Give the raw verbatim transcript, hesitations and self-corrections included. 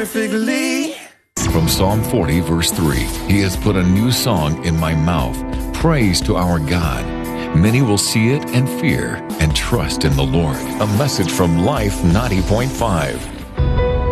perfectly. From Psalm forty, verse three, He has put a new song in my mouth, praise to our God. Many will see it and fear and trust in the Lord. A message from Life ninety point five.